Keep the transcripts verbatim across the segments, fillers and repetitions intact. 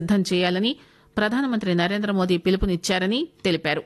సిద్దం చేయాలని ప్రధానమంత్రి నరేంద్ర మోదీ పిలుపునిచ్చారని తెలిపారు.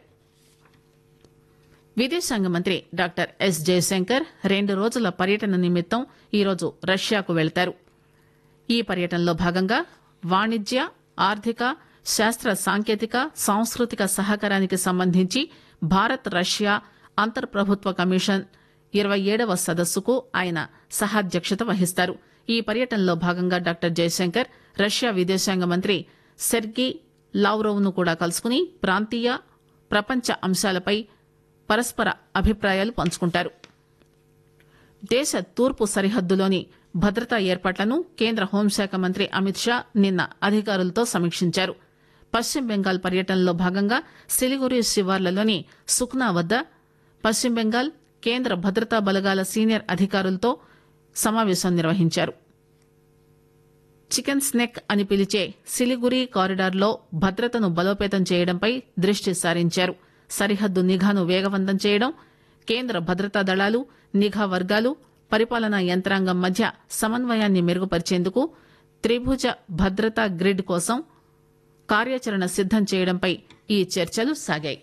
విదేశాంగ మంత్రి డాక్టర్ ఎస్ జయశంకర్ రెండు రోజుల పర్యటన నిమిత్తం ఈరోజు రష్యాకు వెళతారు. ఈ పర్యటనలో భాగంగా వాణిజ్య, ఆర్థిక, శాస్త్ర సాంకేతిక, సాంస్కృతిక సహకారానికి సంబంధించి భారత్ రష్యా అంతర్ ప్రభుత్వ కమిషన్ ఇరవై ఏడవ సదస్సుకు ఆయన సహాధ్యక్షత వహిస్తారు. ఈ పర్యటనలో భాగంగా డాక్టర్ జయశంకర్ రష్యా విదేశాంగ మంత్రి సెర్గీ లావ్రోవ్ ను కూడా కలుసుకుని ప్రాంతీయ, ప్రపంచ అంశాలపై పరస్పర అభిప్రాయాలు పంచుకుంటారు. దేశ తూర్పు సరిహద్దులోని భద్రతా ఏర్పాట్లను కేంద్ర హోంశాఖ మంత్రి అమిత్ షా నిన్న అధికారులతో సమీక్షించారు. పశ్చిమ బెంగాల్ పర్యటనలో భాగంగా సిలిగురి శివార్లలోని సుఖ్నా వద్ద పశ్చిమ బెంగాల్ కేంద్ర భద్రతా బలగాల సీనియర్ అధికారులతో సమావేశం నిర్వహించారు. చికెన్ స్నెక్ అని పిలిచే సిలిగురి కారిడార్లో భద్రతను బలోపేతం చేయడంపై దృష్టి సారించారు. సరిహద్దు నిఘాను వేగవంతం చేయడం, కేంద్ర భద్రతా దళాలు, నిఘా వర్గాలు, పరిపాలనా యంత్రాంగం మధ్య సమన్వయాన్ని మెరుగుపరిచేందుకు త్రిభుజ భద్రతా గ్రిడ్ కోసం కార్యాచరణ సిద్దం చేయడంపై ఈ చర్చలు సాగాయి.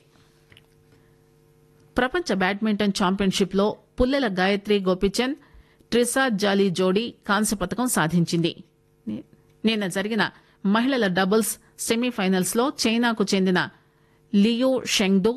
ప్రపంచ బ్యాడ్మింటన్ ఛాంపియన్షిప్ లో పుల్లెల గాయత్రి గోపిచంద్, ట్రిసా జాలీ జోడీ కాంస్య పతకం సాధించింది. నిన్న జరిగిన మహిళల డబుల్స్ సెమీఫైనల్స్ లో చైనాకు చెందిన లియూ షెంగ్డు,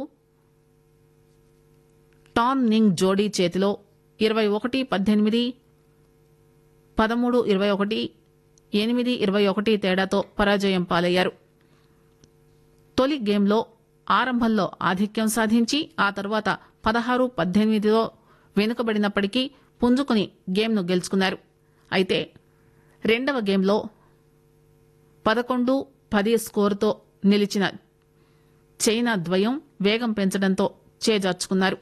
టాన్ నింగ్ జోడీ చేతిలో ఇరవై ఒకటి పద్దెనిమిది, పదమూడు ఇరవై ఒకటి, ఎనిమిది ఇరవై ఒకటి తేడాతో పరాజయం పాలయ్యారు. తొలి గేమ్లో ఆరంభంలో ఆధిక్యం సాధించి ఆ తర్వాత పదహారు పద్దెనిమిదిలో వెనుకబడినప్పటికీ పుంజుకుని గేమ్ను గెలుచుకున్నారు. అయితే రెండవ గేమ్లో పదకొండు పది స్కోరుతో నిలిచిన చైనా ద్వయం వేగం పెంచడంతో చేజార్చుకున్నారు.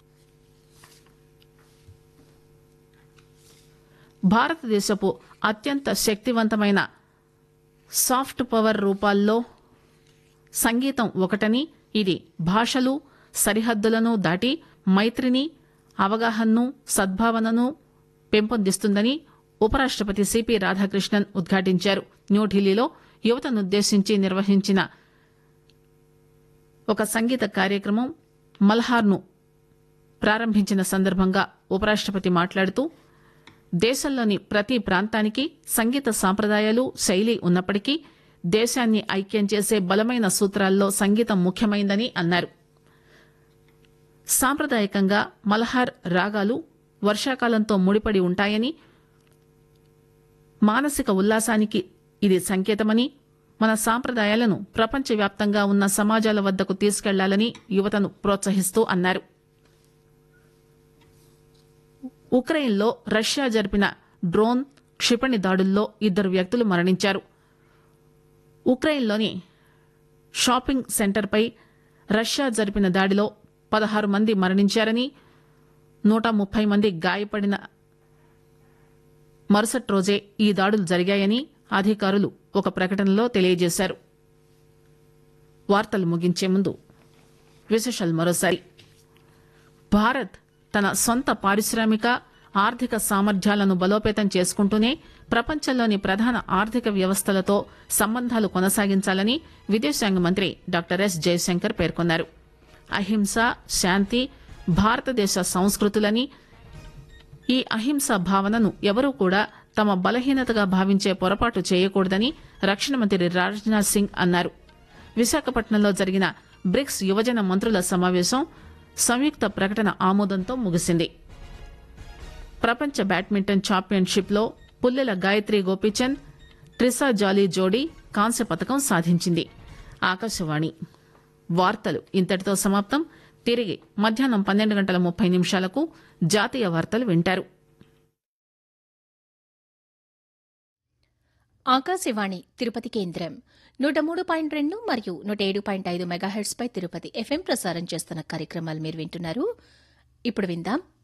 భారతదేశపు అత్యంత శక్తివంతమైన సాఫ్ట్ పవర్ రూపాల్లో సంగీతం ఒకటని, ఇది భాషలు, సరిహద్దులను దాటి మైత్రిని, అవగాహనను, సద్భావనను పెంపొందిస్తుందని ఉపరాష్టపతి సిపి రాధాకృష్ణన్ ఉద్ఘాటించారు. న్యూఢిల్లీలో యువతనుద్దేశించి నిర్వహించిన ఒక సంగీత కార్యక్రమం మల్హార్ను ప్రారంభించిన సందర్భంగా ఉపరాష్టపతి మాట్లాడుతూ, దేశంలోని ప్రతి ప్రాంతానికి సంగీత సాంప్రదాయాలు, శైలి ఉన్నప్పటికీ దేశాన్ని ఐక్యం చేసే బలమైన సూత్రాల్లో సంగీతం ముఖ్యమైందని అన్నారు. సాంప్రదాయకంగా మల్హార్ రాగాలు వర్షాకాలంతో ముడిపడి ఉంటాయని, మానసిక ఉల్లాసానికి ఇది సంకేతమని, మన సాంప్రదాయాలను ప్రపంచవ్యాప్తంగా ఉన్న సమాజాల వద్దకు తీసుకెళ్లాలని యువతను ప్రోత్సహిస్తూ అన్నారు. ఉక్రెయిన్లో రష్యా జరిపిన డ్రోన్, క్షిపణి దాడుల్లో ఇద్దరు వ్యక్తులు మరణించారు. ఉక్రెయిన్లోని షాపింగ్ సెంటర్పై రష్యా జరిపిన దాడిలో పదహారు మంది మరణించారని, నూట ముప్పై మంది గాయపడిన మరుసటి రోజే ఈ దాడులు జరిగాయని అధికారులు ఒక ప్రకటనలో తెలియజేశారు. వార్తలు ముగించే ముందు విశేషాలు మరోసారి. భారత్ తన సొంత పారిశ్రామిక, ఆర్థిక సామర్థ్యాలను బలోపేతం చేసుకుంటూనే ప్రపంచంలోని ప్రధాన ఆర్థిక వ్యవస్థలతో సంబంధాలు కొనసాగించాలని విదేశాంగ మంత్రి డాక్టర్ ఎస్ జయశంకర్ పేర్కొన్నారు. అహింస, శాంతి భారతదేశ సంస్కృతులని, ఈ అహింసా భావనను ఎవరూ కూడా తమ బలహీనతగా భావించే పొరపాటు చేయకూడదని రక్షణ మంత్రి రాజ్నాథ్ సింగ్ అన్నారు. విశాఖపట్నంలో జరిగిన బ్రిక్స్ యువజన మంత్రుల సమావేశం సంయుక్త ప్రకటన ఆమోదంతో ముగిసింది. ప్రపంచ బ్యాడ్మింటన్ ఛాంపియన్షిప్ లో పుల్లెల గాయత్రి గోపీచంద్, ట్రిసా జాలీ జోడీ కాంస్య పతకం సాధించింది. ఆకాశవాణి వార్తలు ఇంతటితో సమాప్తం. తిరిగి మధ్యాహ్నం పన్నెండు గంటల ముప్పై నిమిషాలకు జాతీయ వార్తలు వింటారు. ఆకాశవాణి తిరుపతి కేంద్రం నూట మూడు పాయింట్ రెండు మరియు నూట ఏడు పాయింట్ ఐదు మెగాహెర్ట్స్ పై తిరుపతి ఎఫ్ఎం ప్రసారం చేస్తున్న కార్యక్రమాలు మీరు వింటున్నారు. ఇప్పుడు విందాం